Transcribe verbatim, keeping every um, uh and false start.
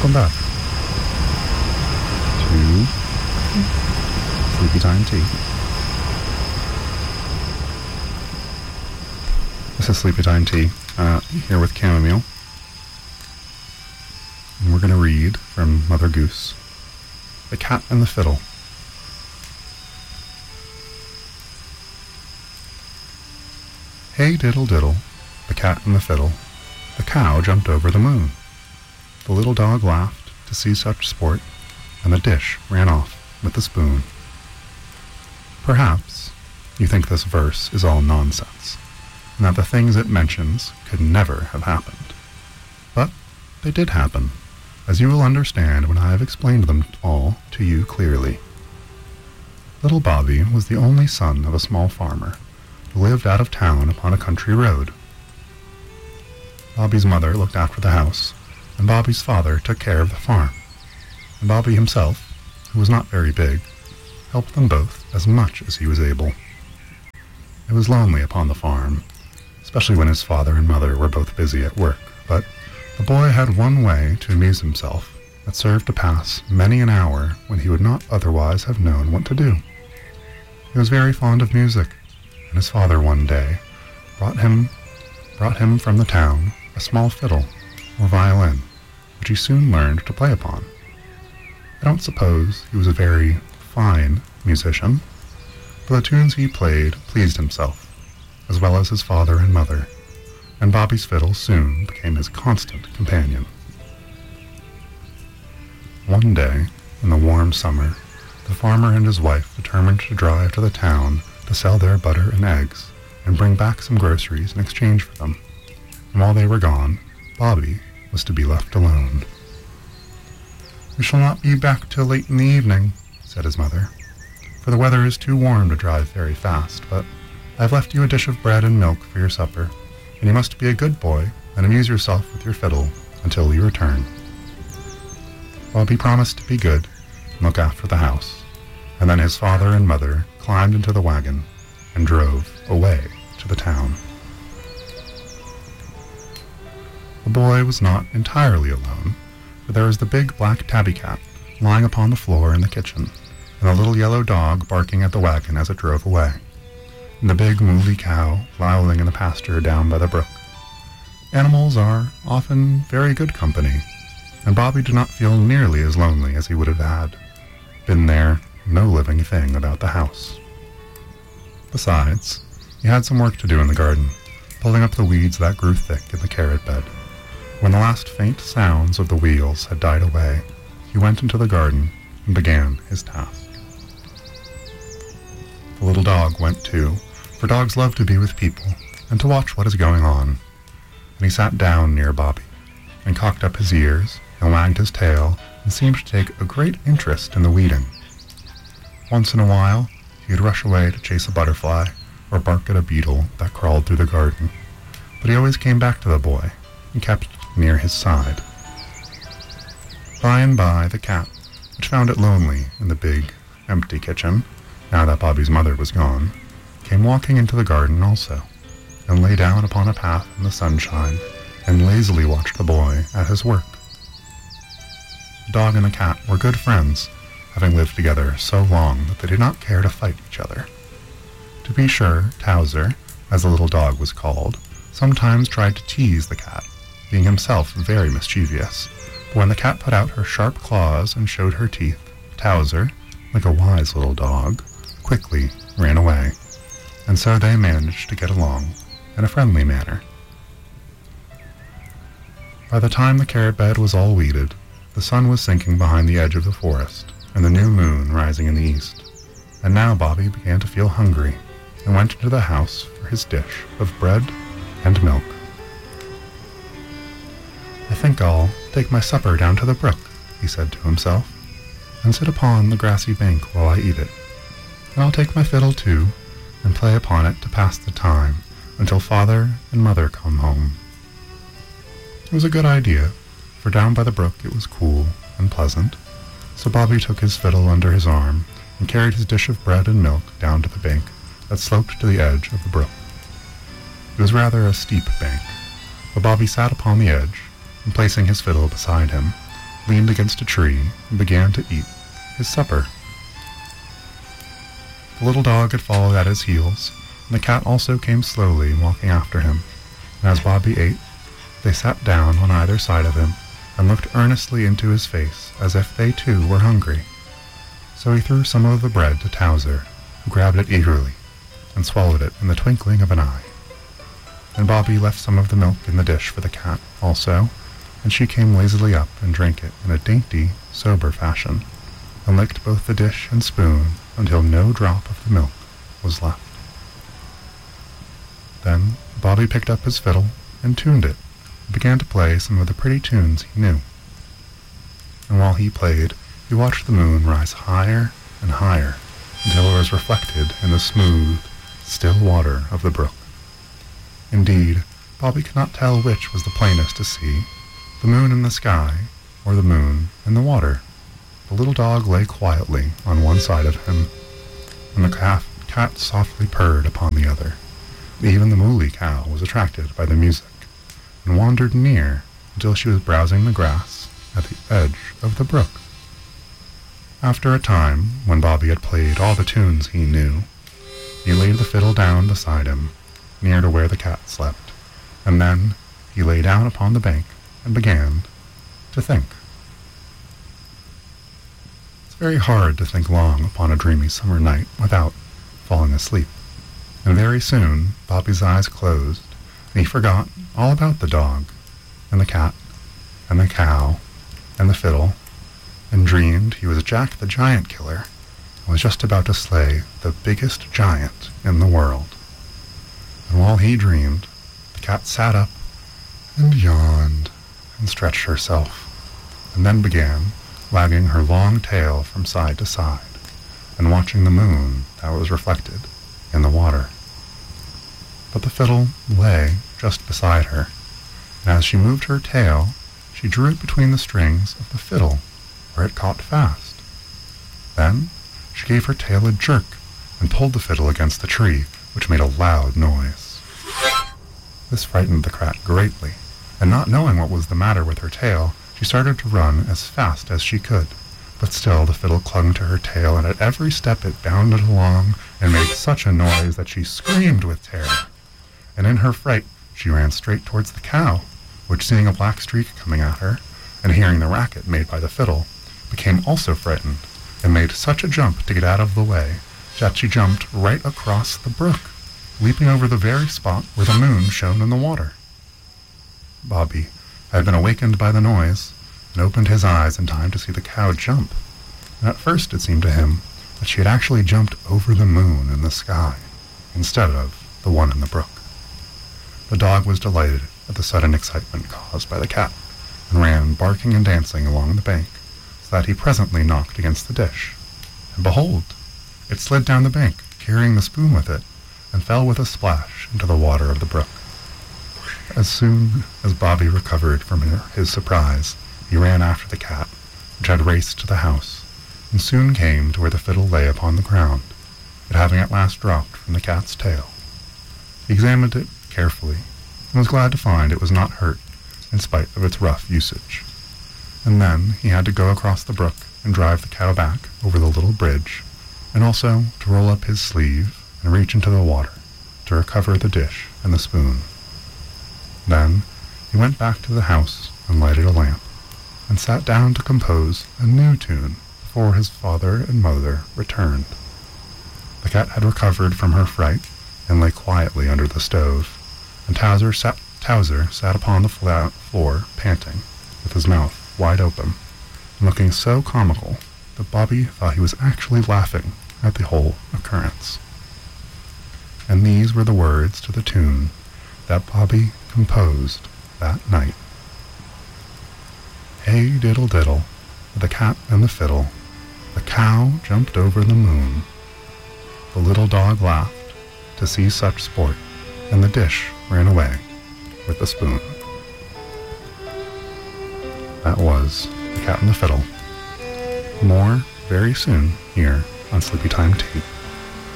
welcome back to Sleepy Time Tea. This is Sleepy Time Tea, uh, here with Chamomile. And we're going to read from Mother Goose, The Cat and the Fiddle. Hey diddle diddle, the cat and the fiddle, the cow jumped over the moon. The little dog laughed to see such sport, and the dish ran off with the spoon. Perhaps you think this verse is all nonsense, and that the things it mentions could never have happened. But they did happen, as you will understand when I have explained them all to you clearly. Little Bobby was the only son of a small farmer who lived out of town upon a country road. Bobby's mother looked after the house, and Bobby's father took care of the farm, and Bobby himself, who was not very big, helped them both as much as he was able. It was lonely upon the farm, especially when his father and mother were both busy at work, but the boy had one way to amuse himself that served to pass many an hour when he would not otherwise have known what to do. He was very fond of music, and his father one day brought him brought him from the town a small fiddle or violin, which he soon learned to play upon. I don't suppose he was a very fine musician, but the tunes he played pleased himself, as well as his father and mother, and Bobby's fiddle soon became his constant companion. One day, in the warm summer, the farmer and his wife determined to drive to the town to sell their butter and eggs, and bring back some groceries in exchange for them. And while they were gone, Bobby was to be left alone. "We shall not be back till late in the evening," said his mother, "for the weather is too warm to drive very fast, but I have left you a dish of bread and milk for your supper, and you must be a good boy and amuse yourself with your fiddle until we return." Bobby promised to be good and look after the house, and then his father and mother climbed into the wagon and drove away to the town. The boy was not entirely alone, for there was the big black tabby cat lying upon the floor in the kitchen, and the little yellow dog barking at the wagon as it drove away, and the big mooley cow lowing in the pasture down by the brook. Animals are often very good company, and Bobby did not feel nearly as lonely as he would have had been there no living thing about the house. Besides, he had some work to do in the garden, pulling up the weeds that grew thick in the carrot bed. When the last faint sounds of the wheels had died away, he went into the garden and began his task. The little dog went too, for dogs love to be with people and to watch what is going on, and he sat down near Bobby and cocked up his ears and wagged his tail and seemed to take a great interest in the weeding. Once in a while, he would rush away to chase a butterfly or bark at a beetle that crawled through the garden, but he always came back to the boy and kept near his side. By and by, the cat, which found it lonely in the big, empty kitchen, now that Bobby's mother was gone, came walking into the garden also, and lay down upon a path in the sunshine and lazily watched the boy at his work. The dog and the cat were good friends, having lived together so long that they did not care to fight each other. To be sure, Towser, as the little dog was called, sometimes tried to tease the cat, being himself very mischievous, but when the cat put out her sharp claws and showed her teeth, Towser, like a wise little dog, quickly ran away, and so they managed to get along in a friendly manner. By the time the carrot bed was all weeded, the sun was sinking behind the edge of the forest, and the new moon rising in the east, and now Bobby began to feel hungry, and went into the house for his dish of bread and milk. "I think I'll take my supper down to the brook," he said to himself, "and sit upon the grassy bank while I eat it. And I'll take my fiddle too, and play upon it to pass the time until father and mother come home." It was a good idea, for down by the brook it was cool and pleasant, so Bobby took his fiddle under his arm and carried his dish of bread and milk down to the bank that sloped to the edge of the brook. It was rather a steep bank, but Bobby sat upon the edge, and placing his fiddle beside him, leaned against a tree and began to eat his supper. The little dog had followed at his heels, and the cat also came slowly walking after him, and as Bobby ate, they sat down on either side of him and looked earnestly into his face as if they too were hungry. So he threw some of the bread to Towser, who grabbed it eagerly and swallowed it in the twinkling of an eye. And Bobby left some of the milk in the dish for the cat also, and she came lazily up and drank it in a dainty, sober fashion, and licked both the dish and spoon until no drop of the milk was left. Then Bobby picked up his fiddle and tuned it, and began to play some of the pretty tunes he knew. And while he played, he watched the moon rise higher and higher until it was reflected in the smooth, still water of the brook. Indeed, Bobby could not tell which was the plainest to see, the moon in the sky or the moon in the water. The little dog lay quietly on one side of him, and the calf, cat softly purred upon the other. Even the mooly cow was attracted by the music, and wandered near until she was browsing the grass at the edge of the brook. After a time, when Bobby had played all the tunes he knew, he laid the fiddle down beside him, near to where the cat slept, and then he lay down upon the bank and began to think. It's very hard to think long upon a dreamy summer night without falling asleep, and very soon Bobby's eyes closed, and he forgot all about the dog, and the cat, and the cow, and the fiddle, and dreamed he was Jack the Giant Killer, and was just about to slay the biggest giant in the world. And while he dreamed, the cat sat up and yawned and stretched herself, and then began wagging her long tail from side to side and watching the moon that was reflected in the water. But the fiddle lay just beside her, and as she moved her tail, she drew it between the strings of the fiddle where it caught fast. Then she gave her tail a jerk and pulled the fiddle against the tree, which made a loud noise. This frightened the cat greatly, and not knowing what was the matter with her tail, she started to run as fast as she could. But still the fiddle clung to her tail, and at every step it bounded along and made such a noise that she screamed with terror. And in her fright she ran straight towards the cow, which, seeing a black streak coming at her, and hearing the racket made by the fiddle, became also frightened, and made such a jump to get out of the way that she jumped right across the brook, leaping over the very spot where the moon shone in the water. Bobby had been awakened by the noise, and opened his eyes in time to see the cow jump, and at first it seemed to him that she had actually jumped over the moon in the sky, instead of the one in the brook. The dog was delighted at the sudden excitement caused by the cat, and ran barking and dancing along the bank, so that he presently knocked against the dish, and behold, it slid down the bank, carrying the spoon with it, and fell with a splash into the water of the brook. As soon as Bobby recovered from his surprise, he ran after the cat, which had raced to the house, and soon came to where the fiddle lay upon the ground, it having at last dropped from the cat's tail. He examined it carefully, and was glad to find it was not hurt, in spite of its rough usage. And then he had to go across the brook and drive the cow back over the little bridge, and also to roll up his sleeve and reach into the water to recover the dish and the spoon. Then he went back to the house and lighted a lamp, and sat down to compose a new tune before his father and mother returned. The cat had recovered from her fright and lay quietly under the stove, and Towser sat, Towser sat upon the flat floor panting, with his mouth wide open, and looking so comical that Bobby thought he was actually laughing at the whole occurrence. And these were the words to the tune that Bobby composed that night. Hey diddle diddle, the cat and the fiddle, the cow jumped over the moon. The little dog laughed to see such sport, and the dish ran away with the spoon. That was The Cat and the Fiddle. More very soon here on Sleepy Time Tea.